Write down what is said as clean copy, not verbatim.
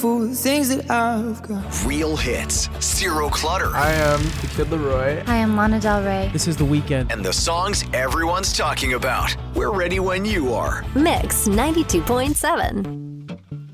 for the things that I've got. Real hits, zero clutter. I am the Kid Laroi. Hi, I'm Lana Del Rey. This is The Weeknd. And the songs everyone's talking about. We're ready when you are. Mix 92.7.